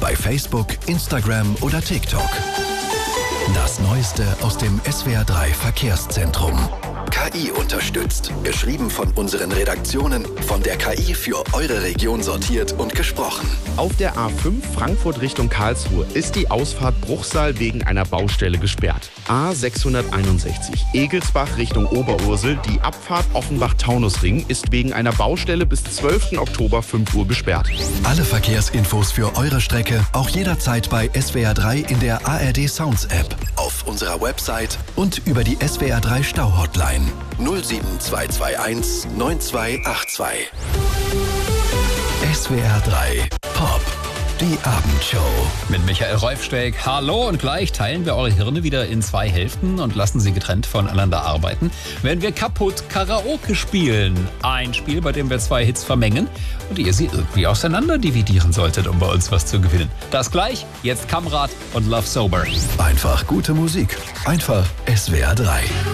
bei Facebook, Instagram oder TikTok. Das Neueste aus dem SWR3 Verkehrszentrum. KI unterstützt. Geschrieben von unseren Redaktionen, von der KI für eure Region sortiert und gesprochen. Auf der A5 Frankfurt Richtung Karlsruhe ist die Ausfahrt Bruchsal wegen einer Baustelle gesperrt. A661 Egelsbach Richtung Oberursel, die Abfahrt Offenbach-Taunusring ist wegen einer Baustelle bis 12. Oktober 5 Uhr gesperrt. Alle Verkehrsinfos für eure Strecke auch jederzeit bei SWR3 in der ARD Sounds App, auf unserer Website und über die SWR3 Stau-Hotline 07221 9282. SWR3 Pop, die Abendshow. Mit Michael Reufsteig. Hallo, und gleich teilen wir eure Hirne wieder in 2 Hälften und lassen sie getrennt voneinander arbeiten, wenn wir kaputt Karaoke spielen. Ein Spiel, bei dem wir 2 Hits vermengen und ihr sie irgendwie auseinander dividieren solltet, um bei uns was zu gewinnen. Das gleich, jetzt Kamrat und Love Sober. Einfach gute Musik. Einfach SWR3.